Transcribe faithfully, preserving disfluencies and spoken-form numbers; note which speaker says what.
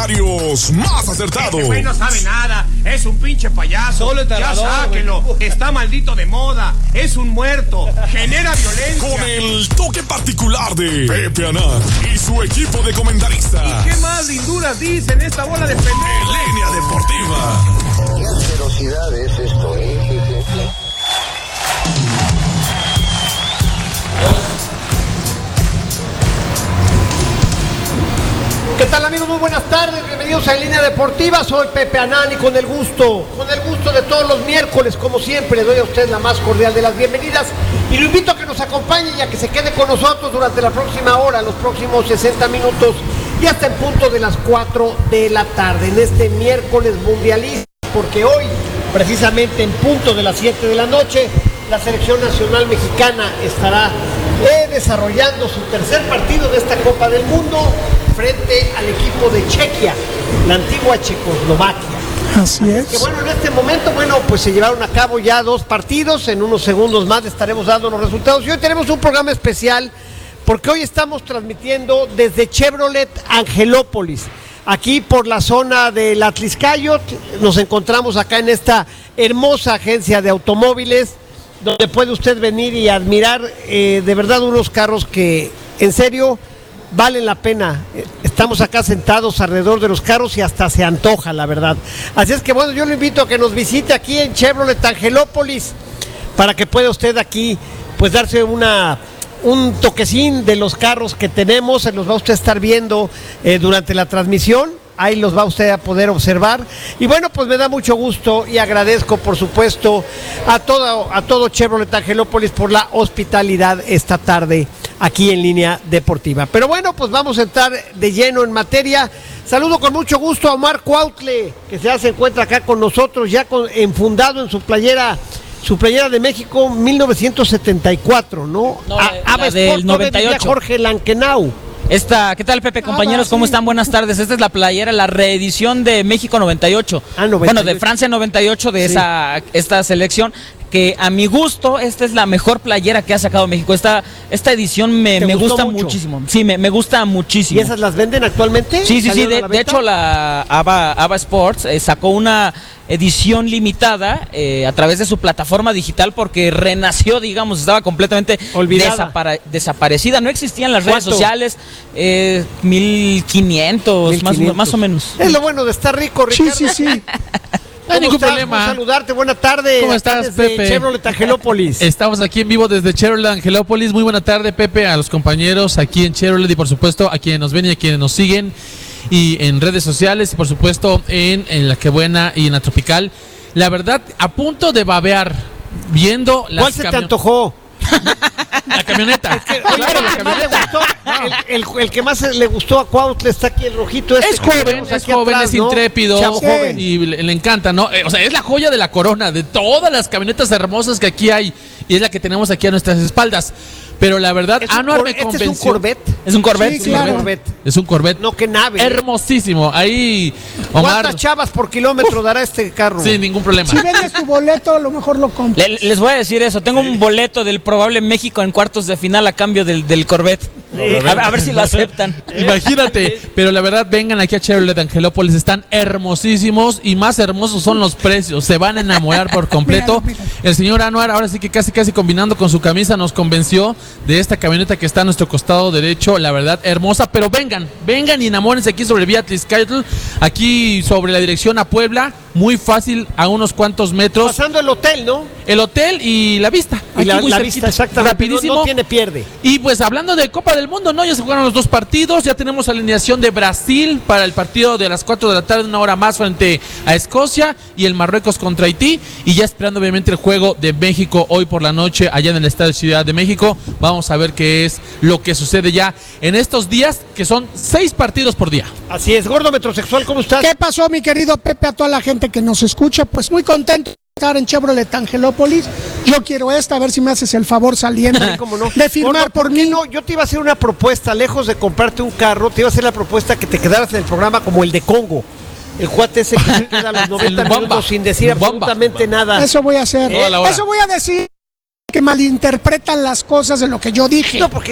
Speaker 1: comentarios más acertados.
Speaker 2: Este güey no sabe nada, es un pinche payaso.
Speaker 3: Solo el
Speaker 2: ya
Speaker 3: talador,
Speaker 2: sáquenlo, está maldito de moda, es un muerto, genera violencia.
Speaker 1: Con el toque particular de Pepe Anán y su equipo de comentaristas.
Speaker 2: ¿Y qué más linduras dicen esta bola de pendejos?
Speaker 1: En Línea Deportiva.
Speaker 4: Qué asquerosidad es esto, ¿eh?
Speaker 5: ¿Qué tal, amigos? Muy buenas tardes, bienvenidos a Línea Deportiva. Soy Pepe Anán y con el gusto, con el gusto de todos los miércoles, como siempre, le doy a usted la más cordial de las bienvenidas y lo invito a que nos acompañe y a que se quede con nosotros durante la próxima hora, los próximos sesenta minutos y hasta en punto de las cuatro de la tarde, en este miércoles mundialista, porque hoy, precisamente en punto de las siete de la noche, la selección nacional mexicana estará eh, desarrollando su tercer partido de esta Copa del Mundo frente al equipo de Chequia, la antigua Checoslovaquia.
Speaker 6: Así es.
Speaker 5: Que bueno, en este momento, bueno, pues se llevaron a cabo ya dos partidos, en unos segundos más estaremos dando los resultados y hoy tenemos un programa especial porque hoy estamos transmitiendo desde Chevrolet Angelópolis, aquí por la zona del Atliscayot. Nos encontramos acá en esta hermosa agencia de automóviles donde puede usted venir y admirar eh, de verdad unos carros que en serio valen la pena. Estamos acá sentados alrededor de los carros y hasta se antoja, la verdad. Así es que bueno, yo lo invito a que nos visite aquí en Chevrolet Angelópolis para que pueda usted aquí pues darse una un toquecín de los carros que tenemos. Se los va usted a estar viendo eh, durante la transmisión. Ahí los va usted a poder observar. Y bueno, pues me da mucho gusto y agradezco, por supuesto, a todo, a todo Chevrolet Angelópolis por la hospitalidad esta tarde aquí en Línea Deportiva. Pero bueno, pues vamos a entrar de lleno en materia. Saludo con mucho gusto a Omar Cuautle, que ya se encuentra acá con nosotros, ya con, enfundado en su playera, su playera de México mil novecientos setenta y cuatro, ¿no?
Speaker 3: No,
Speaker 5: a,
Speaker 3: la, la del noventa y ocho.
Speaker 5: Jorge Lankenau.
Speaker 3: Esta, ¿qué tal, Pepe, compañeros?
Speaker 6: Ah,
Speaker 3: ¿Cómo
Speaker 6: sí.
Speaker 3: están? Buenas tardes. Esta es la playera, la reedición de México noventa y ocho.
Speaker 5: Ah, noventa y ocho.
Speaker 3: Bueno, de Francia noventa y ocho, de
Speaker 5: Sí.
Speaker 3: esa esta selección, que a mi gusto, esta es la mejor playera que ha sacado México. Esta, esta edición me,
Speaker 5: ¿Te
Speaker 3: me
Speaker 5: gustó
Speaker 3: gusta
Speaker 5: mucho?
Speaker 3: muchísimo. Sí, me, me gusta muchísimo.
Speaker 5: ¿Y esas las venden actualmente?
Speaker 3: Sí, sí, sí.
Speaker 5: ¿Salieron a
Speaker 3: De,
Speaker 5: la
Speaker 3: de
Speaker 5: venta?
Speaker 3: hecho, la Ava, Ava Sports eh, sacó una edición limitada eh, a través de su plataforma digital porque renació, digamos, estaba completamente
Speaker 5: Olvidada.
Speaker 3: desapara- desaparecida. No existían las redes
Speaker 5: ¿Cuánto?
Speaker 3: sociales, eh, mil quinientos,
Speaker 5: mil
Speaker 3: más,
Speaker 5: quinientos.
Speaker 3: más o menos.
Speaker 5: Es lo bueno de estar rico,
Speaker 6: Sí,
Speaker 5: Ricardo.
Speaker 6: sí, sí.
Speaker 7: No hay
Speaker 5: ¿Cómo
Speaker 7: ningún
Speaker 5: estás?
Speaker 7: problema.
Speaker 5: Gusto saludarte, buena tarde.
Speaker 7: ¿Cómo
Speaker 5: Acá
Speaker 7: estás,
Speaker 5: desde
Speaker 7: Pepe?
Speaker 5: Chevrolet Angelópolis.
Speaker 7: Estamos aquí en vivo desde Chevrolet Angelópolis. Muy buena tarde, Pepe, a los compañeros aquí en Chevrolet y por supuesto a quienes nos ven y a quienes nos siguen y en redes sociales y por supuesto en, en La Que Buena y en La Tropical. La verdad, a punto de babear viendo las
Speaker 5: ¿Cuál se te
Speaker 7: camio-
Speaker 5: antojó?
Speaker 7: La camioneta.
Speaker 5: Oye,
Speaker 7: Claro,
Speaker 5: el,
Speaker 7: la
Speaker 5: que más le
Speaker 7: camioneta.
Speaker 5: gustó, el, el- el que más le gustó a Cuautle está aquí el rojito. Este
Speaker 7: Es
Speaker 5: que
Speaker 7: joven,
Speaker 5: tenemos
Speaker 7: es
Speaker 5: aquí
Speaker 7: joven,
Speaker 5: atrás,
Speaker 7: es
Speaker 5: ¿no?
Speaker 7: intrépido.
Speaker 5: Chavo
Speaker 6: Sí.
Speaker 5: joven.
Speaker 7: Y le, le encanta, ¿no? Eh, o sea, es la joya de la corona, de todas las camionetas hermosas que aquí hay. Y es la que tenemos aquí a nuestras espaldas. Pero la verdad,
Speaker 5: Es un
Speaker 7: Anuar
Speaker 5: cor-
Speaker 7: me
Speaker 5: este es un
Speaker 7: convenció.
Speaker 5: Corvette.
Speaker 3: Es un Corvette.
Speaker 6: Sí,
Speaker 5: Es un
Speaker 6: claro.
Speaker 5: Corvette.
Speaker 7: Es un Corvette.
Speaker 5: No, qué nave.
Speaker 7: Hermosísimo. Ahí, Omar,
Speaker 5: ¿Cuántas chavas por kilómetro dará este carro?
Speaker 7: sin ningún problema.
Speaker 6: Si vendes tu boleto, a lo mejor lo compras.
Speaker 3: Le- les voy a decir eso, tengo un boleto del probable México en cuartos de final a cambio del, del Corvette. A, a ver si lo aceptan.
Speaker 7: Imagínate, pero la verdad, vengan aquí a Chevrolet Angelópolis, están hermosísimos y más hermosos son los precios, se van a enamorar por completo.
Speaker 6: Míralo, míralo.
Speaker 7: El señor Anuar, ahora sí que casi casi combinando con su camisa, nos convenció de esta camioneta que está a nuestro costado derecho, la verdad, hermosa, pero vengan, vengan y enamórense aquí sobre Vía Atliscayotl, aquí sobre la dirección a Puebla, muy fácil, a unos cuantos metros,
Speaker 5: Pasando el hotel, ¿no?
Speaker 7: el hotel y la vista.
Speaker 5: Y
Speaker 7: aquí
Speaker 5: la,
Speaker 7: muy
Speaker 5: la
Speaker 7: cerquita,
Speaker 5: vista, exactamente.
Speaker 7: rapidísimo.
Speaker 5: No, no tiene pierde.
Speaker 7: Y pues hablando de Copa del Mundo, ¿no? Ya se jugaron los dos partidos, ya tenemos alineación de Brasil para el partido de las cuatro de la tarde, una hora más frente a Escocia y el Marruecos contra Haití. Y ya esperando obviamente el juego de México hoy por la noche allá en el Estadio Ciudad de México. Vamos a ver qué es lo que sucede ya en estos días, que son seis partidos por día.
Speaker 5: Así es, gordo metrosexual, ¿cómo estás?
Speaker 6: ¿Qué pasó, mi querido Pepe, a toda la gente que nos escucha? Pues muy contento de estar en Chevrolet Angelópolis. Yo quiero esta, a ver si me haces el favor saliendo
Speaker 5: ¿Cómo no?
Speaker 6: de firmar
Speaker 5: Gordo,
Speaker 6: por
Speaker 5: qué
Speaker 6: mí.
Speaker 5: no? Yo te iba a hacer una propuesta, lejos de comprarte un carro, te iba a hacer la propuesta que te quedaras en el programa como el de Congo. El cuate ese que se queda los noventa
Speaker 7: El Bamba.
Speaker 5: minutos sin decir
Speaker 7: El Bamba.
Speaker 5: absolutamente nada.
Speaker 6: Eso voy a hacer.
Speaker 7: Toda la hora.
Speaker 6: Eso voy a decir, que malinterpretan las cosas de lo que yo dije.
Speaker 5: No, porque